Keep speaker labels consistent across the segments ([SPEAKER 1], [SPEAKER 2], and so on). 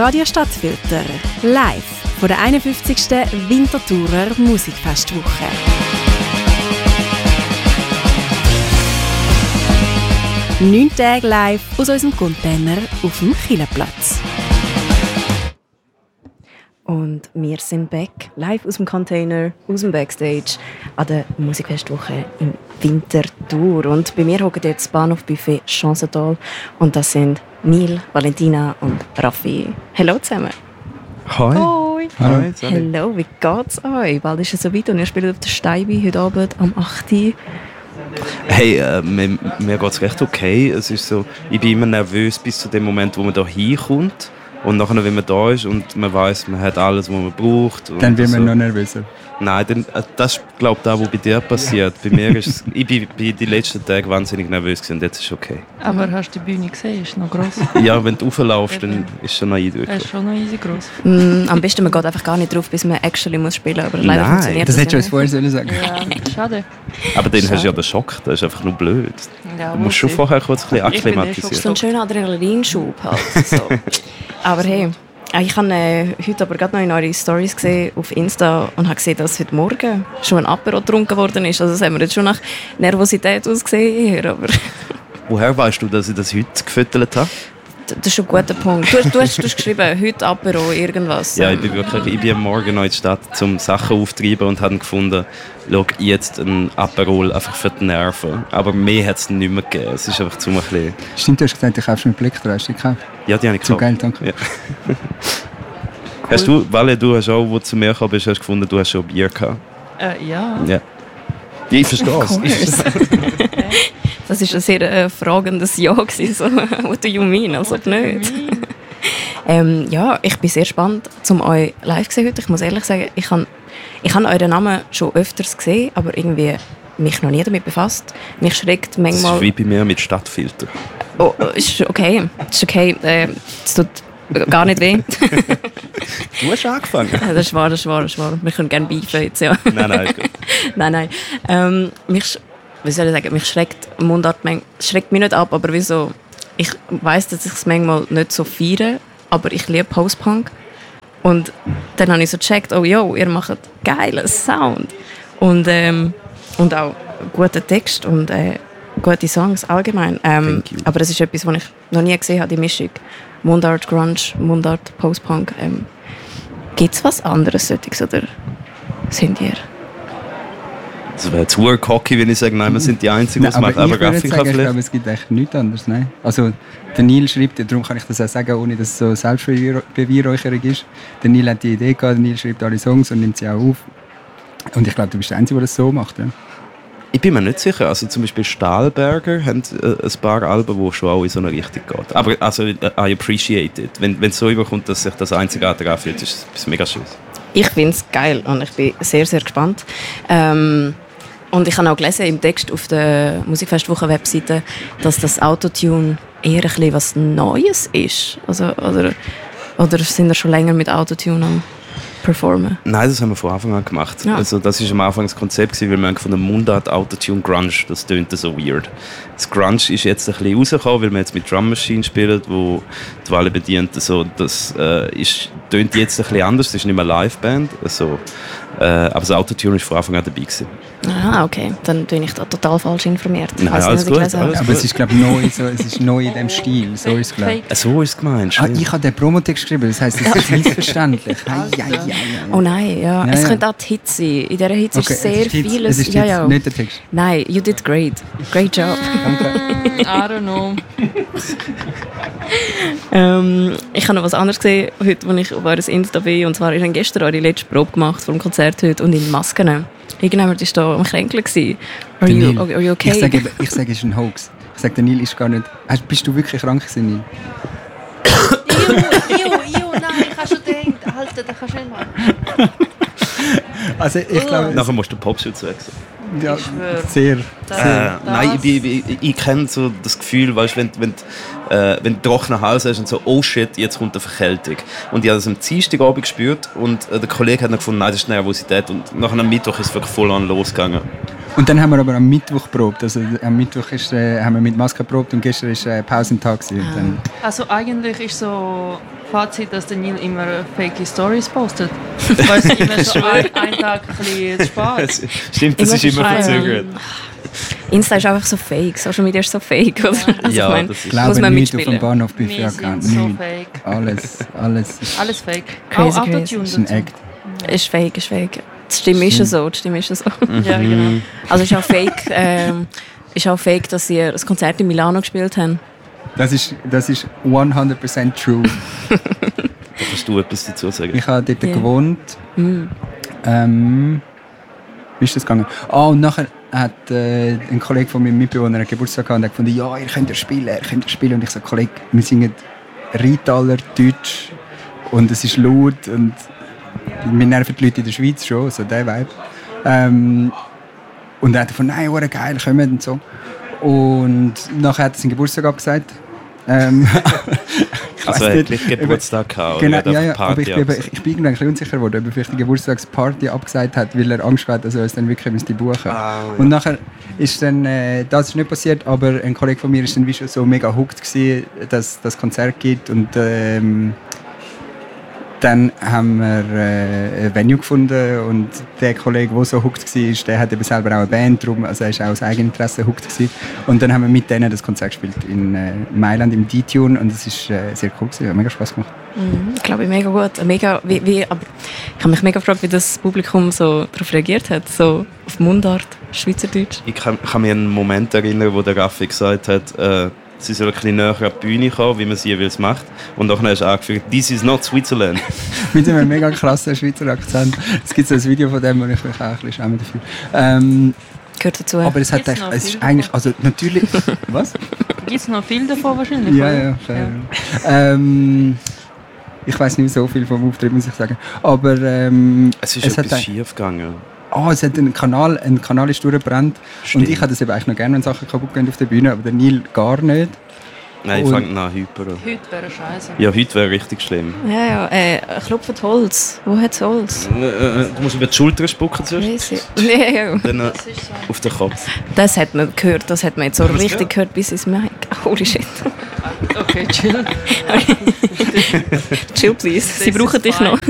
[SPEAKER 1] Radio Stadtfilter, live von der 51. Winterthurer Musikfestwoche. 9 Tage live aus unserem Container auf dem Kielerplatz. Und wir sind back, live aus dem Container, aus dem Backstage an der Musikfestwoche in Winterthur. Und bei mir hocken jetzt das Bahnhofbuffet Chancental und das sind Neil, Valentina und Raffi. Hallo zusammen.
[SPEAKER 2] Hi.
[SPEAKER 1] Hoi.
[SPEAKER 2] Hi.
[SPEAKER 1] Hallo, wie geht's euch? Bald ist es so weit und ihr spielt auf der Steibe heute Abend am 8.
[SPEAKER 2] Hey, mir geht's recht okay. Es ist so, ich bin immer nervös bis zu dem Moment, wo man da hinkommt. Und nachher, wenn man da ist und man weiss, man hat alles, was man braucht.
[SPEAKER 3] Dann wird man noch nervöser.
[SPEAKER 2] Nein, das ist, glaube ich, das, was bei dir passiert. Bei mir ist es, ich bin die letzten Tage wahnsinnig nervös gewesen, und jetzt ist es okay.
[SPEAKER 4] Aber hast du die Bühne gesehen? Ist noch gross.
[SPEAKER 2] Ja, wenn du rauflaufst, dann ist es schon noch eindrücklich.
[SPEAKER 4] Es ist schon noch easy gross.
[SPEAKER 1] Am besten, man geht einfach gar nicht drauf, bis man actually muss spielen muss. Aber leider funktioniert
[SPEAKER 3] das
[SPEAKER 1] das
[SPEAKER 3] hättest du uns vorher sollen sagen.
[SPEAKER 4] Ja, schade.
[SPEAKER 2] Aber dann hast du ja den Schock, das ist einfach nur blöd.
[SPEAKER 4] Ja,
[SPEAKER 2] Du musst schon vorher kurz ein bisschen akklimatisieren.
[SPEAKER 1] So ein schöner Adrenalinschub halt. So. Aber hey, ich habe heute aber gerade noch in eure Stories gesehen auf Insta und habe gesehen, dass heute Morgen schon ein Apero getrunken worden ist. Also das haben wir jetzt schon nach Nervosität ausgesehen. Aber
[SPEAKER 2] Woher weißt du, dass ich das heute gefüttert habe?
[SPEAKER 1] das ist schon ein guter Punkt. Du hast geschrieben, heute Apero, irgendwas.
[SPEAKER 2] Ja, ich bin am Morgen noch in die Stadt, um Sachen aufzutreiben und habe gefunden, schau, jetzt ein Aperol einfach für die Nerven. Aber mehr hat es nicht mehr gegeben. Es ist einfach zu ein bisschen...
[SPEAKER 3] Stimmt, du hast gesagt, du kaufst mit Blick, hast du gekauft?
[SPEAKER 2] Ja, die habe ich
[SPEAKER 3] So
[SPEAKER 2] gekauft.
[SPEAKER 3] geil, danke.
[SPEAKER 2] Ja. Hast du, Valle, du hast auch, wo du zu mir gekommen bist, hast gefunden, du hast schon Bier gehabt?
[SPEAKER 4] Ja.
[SPEAKER 2] Ja. Ich verstehe es.
[SPEAKER 1] Das war ein sehr fragendes Ja gewesen, so, what do you mean, also nicht. Ja, ich bin sehr gespannt, um euch live zu sehen heute. Ich muss ehrlich sagen, ich habe euren Namen schon öfters gesehen, aber irgendwie mich noch nie damit befasst. Mich schreckt manchmal...
[SPEAKER 2] Das ist wie bei mir mit Stadtfilter.
[SPEAKER 1] Oh, ist okay. Ist okay. Es tut gar nicht weh.
[SPEAKER 2] Du hast angefangen.
[SPEAKER 1] Das ist wahr. Wir können gerne beefen jetzt, ja.
[SPEAKER 2] Nein, ist gut.
[SPEAKER 1] Nein. Wie soll ich sagen, mich schreckt Mundart, schreckt mich nicht ab, aber wieso? Ich weiss, dass ich es manchmal nicht so feiere, aber ich liebe Post-Punk. Und dann habe ich so gecheckt, oh yo, ihr macht geilen Sound. Und auch guten Text und gute Songs allgemein. Aber das ist etwas, was ich noch nie gesehen habe, die Mischung. Mundart, Grunge, Mundart, Post-Punk. Gibt es was anderes solches, oder sind ihr?
[SPEAKER 2] Das wäre zu cocky, wenn ich sage, nein, wir sind die Einzigen, die es macht. Aber
[SPEAKER 3] ich glaube, es gibt echt nichts anderes. Nein. Also, der Neil schreibt, darum kann ich das auch sagen, ohne dass es so Selbstbeweihräucherung ist. Der Neil hat die Idee gehabt, der Neil schreibt alle Songs und nimmt sie auch auf. Und ich glaube, du bist der Einzige, der das so macht. Ja.
[SPEAKER 2] Ich bin mir nicht sicher. Also zum Beispiel Stahlberger haben ein paar Alben, die schon auch in so eine Richtung gehen. Aber also, I appreciate it. Wenn es so überkommt, dass sich das einzigartig anfühlt, ist es mega schön.
[SPEAKER 1] Ich finde es geil und ich bin sehr, sehr gespannt. Und ich habe auch gelesen im Text auf der Musikfestwoche-Webseite, dass das Autotune eher ein bisschen was Neues ist. Also, oder sind wir schon länger mit Autotune am performen?
[SPEAKER 2] Nein, das haben wir von Anfang an gemacht.
[SPEAKER 1] Ja.
[SPEAKER 2] Also das war am Anfang das Konzept, weil wir von der Mundart Autotune Grunge, das tönt so weird. Das Grunge ist jetzt ein bisschen rausgekommen, weil wir jetzt mit Drum Machine spielen, wo die Wahl bedient. Also, das tönt jetzt ein bisschen anders, das ist nicht mehr Liveband. Also, aber das Autotune war von Anfang an dabei gewesen.
[SPEAKER 1] Ah, okay. Dann bin ich da total falsch informiert.
[SPEAKER 2] Nein,
[SPEAKER 1] Weiss
[SPEAKER 2] alles
[SPEAKER 1] nicht, was ich
[SPEAKER 2] gut,
[SPEAKER 1] gelesen habe.
[SPEAKER 2] alles
[SPEAKER 3] Aber es ist, glaube ich, neu, es ist neu in diesem Stil. So ist es, glaube ich.
[SPEAKER 2] So ist es gemeint.
[SPEAKER 3] Ich habe den Promotext geschrieben, das heisst, es ist missverständlich.
[SPEAKER 1] Oh nein, ja. Es könnte auch die Hitze sein. In dieser Hitze ist sehr vieles.
[SPEAKER 3] Es ist nicht der Text.
[SPEAKER 1] Nein, you did great. Great job.
[SPEAKER 4] I don't know.
[SPEAKER 1] Ich habe noch was anderes gesehen, heute, als ich auf eures Insta bin. Und zwar, ich habe gestern eure letzte Probe gemacht vor dem Konzert heute und in Masken. Irgendjemand war da am Kränkeln. Are you okay?
[SPEAKER 3] Ich sage, es ist ein Hoax. Ich sage, der Neil ist gar nicht... Bist du wirklich krank gewesen,
[SPEAKER 4] Nein, ich habe schon gedacht, Alter, das kannst du nicht machen.
[SPEAKER 3] Also, ich glaube...
[SPEAKER 2] Nachher musst du den Popschutz wechseln.
[SPEAKER 3] Ja,
[SPEAKER 4] Ich schwöre.
[SPEAKER 3] sehr.
[SPEAKER 2] Nein, ich kenne so das Gefühl, weißt, wenn du trockenen Hals hast und so, oh shit, jetzt kommt eine Verkältung. Und ich habe das am Dienstagabend gespürt und der Kollege hat noch gefunden, nein, das ist Nervosität. Und nach einem Mittwoch ist es wirklich voll an losgegangen.
[SPEAKER 3] Und dann haben wir aber am Mittwoch geprobt. Also am Mittwoch haben wir mit Maske geprobt und gestern war Pausentag. Und dann
[SPEAKER 4] Also eigentlich ist so Fazit, dass der Neil immer fake Stories postet. Weil es immer so ein Tag ein bisschen Spaß.
[SPEAKER 2] Stimmt, das ist immer verzögert.
[SPEAKER 1] Insta ist einfach so fake, Social Media ist so fake. Oder? Also
[SPEAKER 2] Ja,
[SPEAKER 1] ich meine,
[SPEAKER 2] das ist-
[SPEAKER 3] Ich
[SPEAKER 1] muss
[SPEAKER 3] glaube
[SPEAKER 1] man
[SPEAKER 3] nicht auf
[SPEAKER 1] mitspielen.
[SPEAKER 3] dem Bahnhof
[SPEAKER 4] Wir
[SPEAKER 3] Buffet-Account.
[SPEAKER 4] sind so
[SPEAKER 3] Nicht.
[SPEAKER 4] fake.
[SPEAKER 3] Alles ist
[SPEAKER 4] Alles fake.
[SPEAKER 1] Crazy,
[SPEAKER 4] Auch
[SPEAKER 1] crazy.
[SPEAKER 4] Autotune
[SPEAKER 3] ist ein
[SPEAKER 4] dazu.
[SPEAKER 3] Act.
[SPEAKER 1] Ist fake, ist fake. Die Stimme ist ja so, die Stimme ist ja so.
[SPEAKER 4] Ja, genau.
[SPEAKER 1] Also ist auch fake, dass sie ein Konzert in Milano gespielt haben.
[SPEAKER 3] Das ist 100% true.
[SPEAKER 2] Da kannst du etwas dazu sagen.
[SPEAKER 3] Ich habe dort
[SPEAKER 1] Ja.
[SPEAKER 3] gewohnt. Wie ist das gegangen? Und nachher hat ein Kollege von meinem Mitbewohner einen Geburtstag gehabt und hat gefunden, ja, ihr könnt ja spielen. Und ich so, Kollege, wir singen Rheintaler Deutsch und es ist laut und wir nerven die Leute in der Schweiz schon, so der Vibe. Und er hat von nein, war geil, kommen und so. Und nachher hat er seinen Geburtstag abgesagt. Ich
[SPEAKER 2] Also
[SPEAKER 3] weiss
[SPEAKER 2] er
[SPEAKER 3] nicht,
[SPEAKER 2] hat gleich Geburtstag gehabt.
[SPEAKER 3] Genau,
[SPEAKER 2] oder hat
[SPEAKER 3] ja,
[SPEAKER 2] einfach
[SPEAKER 3] aber ich
[SPEAKER 2] Party
[SPEAKER 3] bin,
[SPEAKER 2] abgesagt.
[SPEAKER 3] ich bin irgendwie ein bisschen unsicher geworden, ob er vielleicht die Geburtstagsparty abgesagt hat, weil er Angst hat, dass er es dann wirklich buchen müsste. Und nachher ist dann, das ist nicht passiert, aber ein Kollege von mir ist dann wie schon so mega hooked gewesen, dass das Konzert gibt und dann haben wir ein Venue gefunden und der Kollege, der so hooked war, der hat eben selber auch eine Band, darum, also er ist auch aus Eigeninteresse hooked gewesen. Und dann haben wir mit denen das Konzert gespielt in Mailand im D-Tune und es ist sehr cool gewesen, hat mega Spaß gemacht.
[SPEAKER 1] Ich glaube, mega gut. Aber ich habe mich mega gefragt, wie das Publikum so darauf reagiert hat. So auf Mundart, Schweizerdeutsch.
[SPEAKER 2] Ich kann mich an einen Moment erinnern, wo der Raffi gesagt hat, sie soll ein bisschen näher an die Bühne kommen, wie man sie jeweils macht. Und dann hast du angefügt, this is not Switzerland.
[SPEAKER 3] Mit einem mega krassen Schweizer Akzent. Es gibt so ein Video von dem, wo ich mich auch ein bisschen schäme dafür.
[SPEAKER 1] Gehört dazu.
[SPEAKER 3] Aber es, hat
[SPEAKER 4] Gibt's
[SPEAKER 3] echt,
[SPEAKER 4] noch
[SPEAKER 3] es
[SPEAKER 4] viel
[SPEAKER 3] ist eigentlich, also natürlich... Was?
[SPEAKER 4] Gibt es noch viel davon wahrscheinlich?
[SPEAKER 3] Ja,
[SPEAKER 4] oder?
[SPEAKER 3] ja, fair. Ich weiß nicht so viel vom Auftritt, muss ich sagen. Aber
[SPEAKER 2] Es ist
[SPEAKER 3] es hat
[SPEAKER 2] etwas schief gegangen.
[SPEAKER 3] es hat ein Kanal ist durchgebrannt.
[SPEAKER 2] Stimmt.
[SPEAKER 3] Und ich hätte das eben eigentlich noch gerne, wenn Sachen kaputt gehen auf der Bühne, aber der Neil gar nicht.
[SPEAKER 2] Nein, ich
[SPEAKER 3] Und-
[SPEAKER 2] fange an hyper.
[SPEAKER 4] Heute wäre scheiße.
[SPEAKER 2] Ja, heute wäre richtig schlimm.
[SPEAKER 1] Ja, klopft Holz. Wo hat Holz?
[SPEAKER 2] Du musst über die Schulter spucken zuerst,
[SPEAKER 1] Crazy. Ja.
[SPEAKER 2] dann
[SPEAKER 4] Das ist so.
[SPEAKER 2] auf den Kopf.
[SPEAKER 1] Das hat man gehört, das hat man jetzt so
[SPEAKER 2] Hast du das
[SPEAKER 1] richtig gehört bis ins Mic. Holy shit.
[SPEAKER 4] Okay, chill.
[SPEAKER 1] Chill, please. Sie
[SPEAKER 4] This
[SPEAKER 1] brauchen
[SPEAKER 4] is
[SPEAKER 1] dich
[SPEAKER 4] fine.
[SPEAKER 1] noch.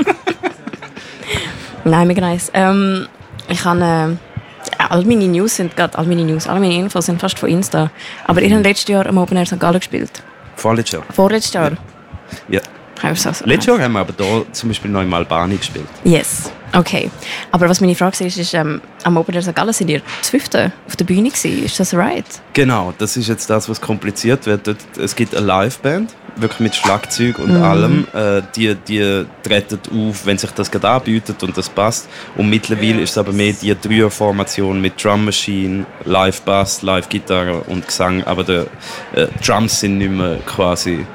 [SPEAKER 1] Nein, mega nice. Ich habe all meine Infos, alle meine Infos sind fast von Insta. Aber ihr habt letztes Jahr am Open Air St. Gallen gespielt.
[SPEAKER 2] Vorletztes Jahr.
[SPEAKER 1] Vorletztes Jahr.
[SPEAKER 2] Ja. Letztes Jahr haben wir aber hier zum Beispiel noch in Albanien gespielt.
[SPEAKER 1] Yes. Okay. Aber was meine Frage ist am Open Air St. Gallen sind ihr zu 5. auf der Bühne gewesen. Ist das right?
[SPEAKER 2] Genau, das ist jetzt das, was kompliziert wird. Es gibt eine Liveband, wirklich mit Schlagzeug und allem. Die treten auf, wenn sich das gerade anbietet und das passt. Und mittlerweile ist es aber mehr die Dreierformation mit Drum Machine, Live-Bass, Live-Gitarre und Gesang. Aber die Drums sind nicht mehr quasi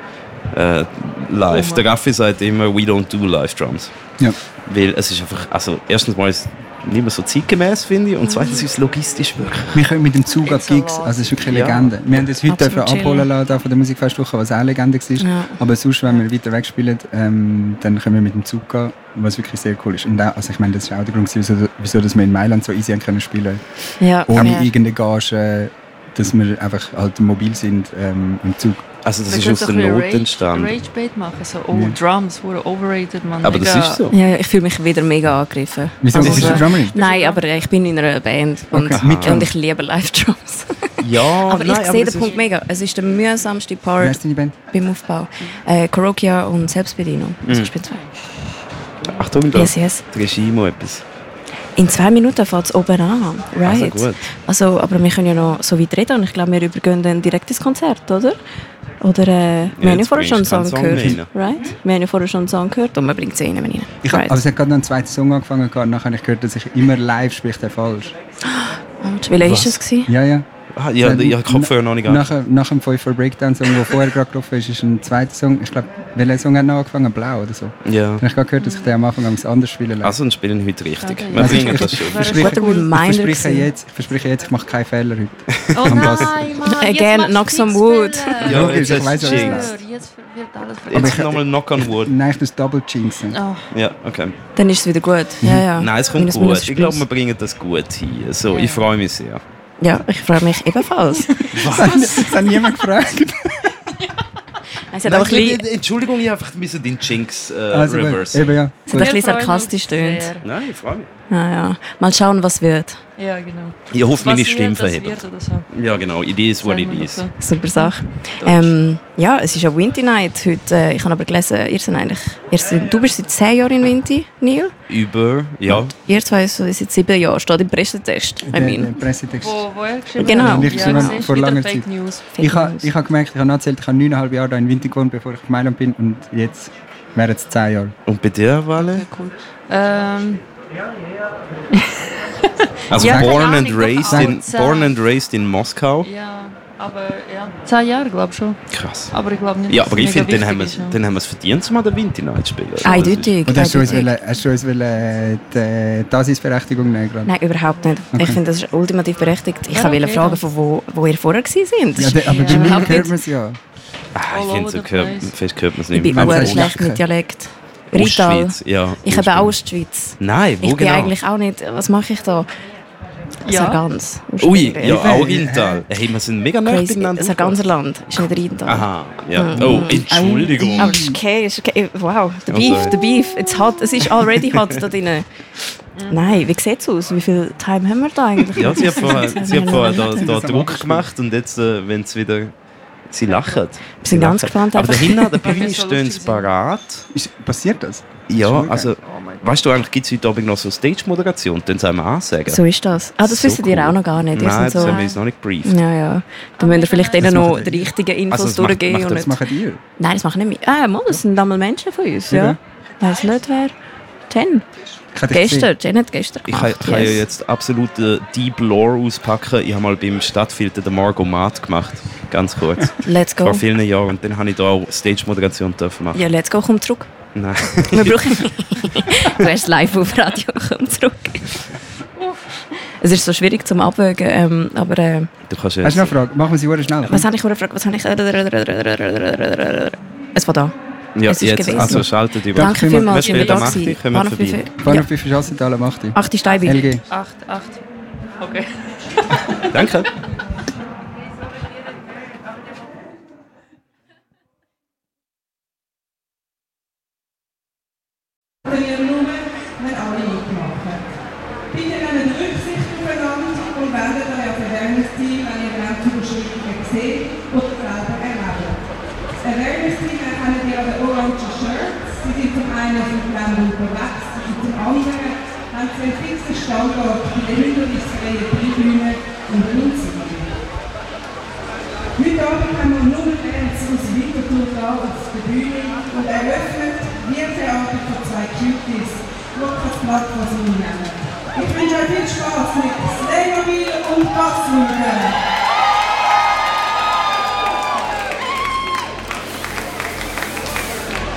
[SPEAKER 2] live. Der Raffi sagt immer, we don't do Live-Drums.
[SPEAKER 3] Ja.
[SPEAKER 2] Weil es ist einfach, also erstens mal ist es nicht mehr so zeitgemäß, finde ich, und zweitens ist es logistisch wirklich.
[SPEAKER 3] Wir kommen mit dem Zug an
[SPEAKER 4] It's a
[SPEAKER 3] Gigs,
[SPEAKER 4] lot.
[SPEAKER 3] also es ist wirklich eine
[SPEAKER 2] Ja.
[SPEAKER 3] Legende. Wir haben das heute
[SPEAKER 1] Absolut
[SPEAKER 3] dürfen abholen
[SPEAKER 1] chillen.
[SPEAKER 3] lassen da von der Musikfestwoche, was auch eine Legende war.
[SPEAKER 1] Ja.
[SPEAKER 3] Aber sonst, wenn wir weiter weg spielen, dann können wir mit dem Zug gehen, was wirklich sehr cool ist. Und auch, also ich meine, das ist auch der Grund, wieso dass wir in Mailand so easy haben können spielen,
[SPEAKER 1] Ja.
[SPEAKER 3] ohne
[SPEAKER 1] ja.
[SPEAKER 3] irgendeine Gage, dass wir einfach halt mobil sind im Zug.
[SPEAKER 2] Also das
[SPEAKER 4] Wir
[SPEAKER 2] ist aus der
[SPEAKER 4] können doch
[SPEAKER 2] Not
[SPEAKER 4] ein
[SPEAKER 2] entstanden.
[SPEAKER 4] Rage-Bait machen, so, oh,
[SPEAKER 3] Ja.
[SPEAKER 4] Drums wurden overrated, man.
[SPEAKER 2] Aber das
[SPEAKER 4] Mega-
[SPEAKER 2] ist so.
[SPEAKER 1] Ja, ich fühle mich wieder mega angegriffen.
[SPEAKER 3] Wieso?
[SPEAKER 1] Also,
[SPEAKER 3] Bist du Drummerin?
[SPEAKER 1] Nein, aber ich bin in einer Band und,
[SPEAKER 3] Okay, mit Drums.
[SPEAKER 1] und ich liebe Live-Drums.
[SPEAKER 2] Ja,
[SPEAKER 1] aber ich sehe
[SPEAKER 2] das
[SPEAKER 1] den Punkt mega. Es ist der mühsamste
[SPEAKER 3] Wer
[SPEAKER 1] Part
[SPEAKER 3] ist deine Band?
[SPEAKER 1] beim Aufbau. Korokia und Selbstbedienung. Also ich bin zwei.
[SPEAKER 2] Achtung, da.
[SPEAKER 1] Yes, yes.
[SPEAKER 2] Die Regie muss etwas.
[SPEAKER 1] In 2 Minuten fängt es oben an. Right.
[SPEAKER 2] Also gut.
[SPEAKER 1] Also, aber wir können ja noch so weit reden und ich glaube, wir übergehen dann direkt ins Konzert, oder? Oder wir haben ja
[SPEAKER 2] jetzt
[SPEAKER 1] vorher schon einen
[SPEAKER 2] bringst du
[SPEAKER 1] Song
[SPEAKER 2] keinen Song
[SPEAKER 1] gehört. Right? Wir haben ja vorher schon einen Song gehört und man bringt es rein.
[SPEAKER 3] Aber
[SPEAKER 1] Right.
[SPEAKER 3] es hat gerade noch einen zweiten Song angefangen und nachher habe ich gehört, dass ich immer live spricht er falsch.
[SPEAKER 1] Und welcher ist es gewesen?
[SPEAKER 3] Ja, ja.
[SPEAKER 2] Ah, ja, ich habe Kopfhörer noch nicht gehabt.
[SPEAKER 3] Nach dem 5 for Breakdown-Song, der vorher gerade gelaufen ist ein zweiter Song. Ich glaube, welcher Song hat noch angefangen? Blau oder so.
[SPEAKER 2] Ja.
[SPEAKER 3] Und ich habe gerade gehört, dass ich den am Anfang anders spielen lasse.
[SPEAKER 2] Also, dann spielen wir heute richtig.
[SPEAKER 4] Okay,
[SPEAKER 2] Wir
[SPEAKER 4] ja.
[SPEAKER 2] bringen das schon.
[SPEAKER 1] Guter Reminder
[SPEAKER 3] Ich
[SPEAKER 1] gewesen.
[SPEAKER 3] verspreche jetzt, ich mache keine Fehler heute.
[SPEAKER 4] Oh
[SPEAKER 3] Am Bass.
[SPEAKER 4] nein, Mann,
[SPEAKER 1] Again,
[SPEAKER 4] jetzt
[SPEAKER 1] knock
[SPEAKER 4] machst
[SPEAKER 1] some
[SPEAKER 4] du
[SPEAKER 1] wood.
[SPEAKER 4] Schnitzwellen.
[SPEAKER 2] Ja,
[SPEAKER 3] Logisch,
[SPEAKER 2] jetzt
[SPEAKER 3] ich weiss,
[SPEAKER 2] hast
[SPEAKER 3] was
[SPEAKER 2] du
[SPEAKER 3] es
[SPEAKER 2] Jinx.
[SPEAKER 3] ist.
[SPEAKER 4] Jetzt wird alles
[SPEAKER 3] Aber
[SPEAKER 2] Jetzt
[SPEAKER 3] ich-
[SPEAKER 2] nochmal Knock on Wood.
[SPEAKER 3] Nein, ich muss Double Jinxen.
[SPEAKER 4] Oh,
[SPEAKER 2] Ja, okay.
[SPEAKER 1] Dann ist es wieder gut. Ja, ja.
[SPEAKER 2] Nein, es kommt
[SPEAKER 1] Minus, minus,
[SPEAKER 2] gut. Ich glaube,
[SPEAKER 1] plus.
[SPEAKER 2] wir bringen das gut hin. So,
[SPEAKER 4] Ja.
[SPEAKER 2] ich freue mich sehr.
[SPEAKER 1] Ja, ich freue mich ebenfalls.
[SPEAKER 3] Das hat niemand gefragt.
[SPEAKER 1] Es hat auch ein bisschen,
[SPEAKER 2] Entschuldigung, ich einfach den Jinx
[SPEAKER 3] Also,
[SPEAKER 2] reverse.
[SPEAKER 3] eben, ja.
[SPEAKER 1] es hat ein bisschen sarkastisch tönt.
[SPEAKER 2] Nein, ich freue mich.
[SPEAKER 1] Ja. Mal schauen, was wird.
[SPEAKER 4] Ja, genau.
[SPEAKER 2] Ich hoffe, meine
[SPEAKER 4] Was
[SPEAKER 2] Stimme
[SPEAKER 4] wird, das
[SPEAKER 2] verhebt.
[SPEAKER 4] wird oder so.
[SPEAKER 2] Ja, genau. It is what it
[SPEAKER 4] Sagen wir
[SPEAKER 2] is.
[SPEAKER 4] so.
[SPEAKER 1] Super Sache. Ja, es ist ja Winty Night heute. Ich habe aber gelesen, du bist seit 10 Jahren in Winty, Neil.
[SPEAKER 2] Ja.
[SPEAKER 1] Ihr zwei seit 7 Jahren. Steht im Pressetest. I mean.
[SPEAKER 3] Pressetext.
[SPEAKER 4] Wo er geschrieben
[SPEAKER 1] Genau.
[SPEAKER 4] hat?
[SPEAKER 3] Ich
[SPEAKER 4] Ja,
[SPEAKER 3] schon
[SPEAKER 4] das ist
[SPEAKER 3] vor
[SPEAKER 4] wieder
[SPEAKER 3] langer
[SPEAKER 4] Fake
[SPEAKER 3] Zeit.
[SPEAKER 4] News.
[SPEAKER 3] Ich habe gemerkt, ich habe nachgezählt, ich habe 9,5 Jahre da in Winter gewohnt, bevor ich auf Mailand bin. Und jetzt wären es 10 Jahre.
[SPEAKER 2] Und bei dir, Wale?
[SPEAKER 4] Okay, cool.
[SPEAKER 2] Also
[SPEAKER 4] Ja, keine
[SPEAKER 2] born
[SPEAKER 4] Ahnung,
[SPEAKER 2] and
[SPEAKER 4] doch
[SPEAKER 2] raised
[SPEAKER 4] auch
[SPEAKER 2] born and raised in Moskau.
[SPEAKER 4] Ja, aber ja. 10 Jahre, glaube ich schon.
[SPEAKER 2] Krass.
[SPEAKER 4] Aber ich glaube nicht,
[SPEAKER 2] Ja,
[SPEAKER 4] dass
[SPEAKER 2] aber
[SPEAKER 4] es
[SPEAKER 2] ich
[SPEAKER 4] mega
[SPEAKER 2] finde,
[SPEAKER 4] wichtig ist,
[SPEAKER 2] dann haben wir es verdient, zum an der Winter Night zu spielen.
[SPEAKER 1] Eindeutig.
[SPEAKER 3] Und hast du uns,
[SPEAKER 1] eindeutig.
[SPEAKER 3] die Daseinsberechtigung nehmen gerade?
[SPEAKER 1] Nein, überhaupt nicht.
[SPEAKER 3] Okay.
[SPEAKER 1] Ich finde, das ist ultimativ berechtigt. Ich
[SPEAKER 4] Ja,
[SPEAKER 1] wollte
[SPEAKER 4] okay,
[SPEAKER 1] fragen,
[SPEAKER 4] dann.
[SPEAKER 1] von wo ihr vorher gewesen seid.
[SPEAKER 3] Ja, aber
[SPEAKER 1] ist
[SPEAKER 3] bei mir
[SPEAKER 1] überhaupt
[SPEAKER 3] hört
[SPEAKER 1] nicht-
[SPEAKER 3] man es ja.
[SPEAKER 2] Ich
[SPEAKER 4] All
[SPEAKER 2] finde,
[SPEAKER 4] over
[SPEAKER 2] so
[SPEAKER 4] the place.
[SPEAKER 2] fest hört man es
[SPEAKER 1] Ich
[SPEAKER 2] nicht
[SPEAKER 1] bin
[SPEAKER 2] mehr.
[SPEAKER 3] Aber
[SPEAKER 1] auch
[SPEAKER 3] das ist
[SPEAKER 1] schlecht
[SPEAKER 3] Jacke.
[SPEAKER 1] mit Dialekt. Rital.
[SPEAKER 2] Ostschweiz, ja.
[SPEAKER 1] Ich habe auch Ostschweiz.
[SPEAKER 2] Nein, wo
[SPEAKER 1] Ich bin
[SPEAKER 2] genau?
[SPEAKER 1] eigentlich auch nicht... Was mache ich da?
[SPEAKER 4] Ja.
[SPEAKER 1] Sargans.
[SPEAKER 2] Ui, ja,
[SPEAKER 3] Eben.
[SPEAKER 2] auch Rheintal. Hey, wir sind mega nah
[SPEAKER 1] Crazy.
[SPEAKER 2] beieinander.
[SPEAKER 1] Sarganserland. Ist nicht Rheintal.
[SPEAKER 2] Aha, ja. Oh, Entschuldigung.
[SPEAKER 1] Aber ist okay, ist okay. Wow, der
[SPEAKER 2] Oh,
[SPEAKER 1] Beef,
[SPEAKER 2] sorry.
[SPEAKER 1] der Beef. It's hot. Es ist already hot da drinnen. Nein, wie sieht es aus? Wie viel Time haben wir da eigentlich?
[SPEAKER 2] Ja, sie hat vorher da Druck gemacht und jetzt, wenn es wieder... Sie lachen.
[SPEAKER 1] Wir sind ganz gespannt.
[SPEAKER 2] Aber dahinter an der
[SPEAKER 4] Okay,
[SPEAKER 2] Bühne
[SPEAKER 4] so
[SPEAKER 2] stehen
[SPEAKER 4] lustig
[SPEAKER 2] sie parat.
[SPEAKER 3] Passiert das?
[SPEAKER 2] Ja,
[SPEAKER 3] Schon
[SPEAKER 2] also,
[SPEAKER 4] Oh mein Gott.
[SPEAKER 2] weißt du, eigentlich gibt es heute Abend noch so Stage-Moderation, dann sollen wir ansagen.
[SPEAKER 1] So ist das. Ah, das
[SPEAKER 2] So
[SPEAKER 1] wissen ihr
[SPEAKER 2] cool.
[SPEAKER 1] auch noch gar nicht. Ihr
[SPEAKER 2] Nein,
[SPEAKER 1] seid
[SPEAKER 2] das
[SPEAKER 1] so,
[SPEAKER 2] haben wir uns noch nicht gebrieft.
[SPEAKER 1] ja. Dann müsst ihr vielleicht denen
[SPEAKER 3] Das
[SPEAKER 1] noch
[SPEAKER 3] macht
[SPEAKER 1] die richtigen Infos
[SPEAKER 2] Also, das macht-
[SPEAKER 1] durchgeben.
[SPEAKER 2] macht
[SPEAKER 1] und
[SPEAKER 2] das
[SPEAKER 3] Das
[SPEAKER 1] nicht.
[SPEAKER 3] machen ihr?
[SPEAKER 1] Nein, das machen nicht wir. Mal, das sind einmal Menschen von uns. Ja.
[SPEAKER 3] Ja.
[SPEAKER 1] Weiss nicht, wer. Jen.
[SPEAKER 3] Ich habe dich gesehen.
[SPEAKER 1] Jen hat gestern
[SPEAKER 2] Ich
[SPEAKER 1] gemacht.
[SPEAKER 2] kann ja jetzt absolut Deep Lore auspacken. Ich habe mal beim Stadtfilter den Margot Maat gemacht. Ganz kurz.
[SPEAKER 1] Let's go.
[SPEAKER 2] Vor vielen Jahren. Und dann habe ich da auch Stage-Moderation dürfen machen.
[SPEAKER 1] Ja, let's go, komm zurück.
[SPEAKER 2] Nein.
[SPEAKER 1] Wir brauchen... Du hast live auf Radio, komm zurück. Es ist so schwierig zum Abwägen, aber...
[SPEAKER 2] Du kannst
[SPEAKER 3] Hast du
[SPEAKER 2] jetzt...
[SPEAKER 3] noch eine Frage? Machen wir sie sehr schnell.
[SPEAKER 1] Was habe ich gefragt? Es war da.
[SPEAKER 2] Ja,
[SPEAKER 1] es ist
[SPEAKER 2] jetzt,
[SPEAKER 1] gewesen.
[SPEAKER 2] also schaltet über.
[SPEAKER 1] Danke
[SPEAKER 3] vielmals.
[SPEAKER 1] vielmals.
[SPEAKER 2] Wir spielen
[SPEAKER 1] da
[SPEAKER 2] am 8.
[SPEAKER 1] gewesen.
[SPEAKER 2] Kommen wir
[SPEAKER 1] Bahnhof
[SPEAKER 2] vorbei.
[SPEAKER 1] Büffel.
[SPEAKER 3] Wie viel Schassental am 8.
[SPEAKER 1] 8. Steibi.
[SPEAKER 3] LG.
[SPEAKER 4] 8. Okay.
[SPEAKER 2] Danke.
[SPEAKER 5] Wir nur, wenn alle mitmachen. Bitte nehmt Rücksicht aufeinander und wendet euch auf Awareness-Team, wenn ihr Grenzüberschreitungen seht oder selber erlebt. Das Awareness-Team erkennt ihr an den orangen Shirts. Sie sind zum einen auf dem Gelände unterwegs und zum anderen haben sie einen fixen Standort bei der hindernisfreien Tribüne und Rundsiedlung. Heute Abend haben wir nur Bands aus Winterthur da auf der Bühne und eröffnet wir Theater von 2 Cuties, die das Blatt von sie nehmen. Ich wünsche euch viel Spaß mit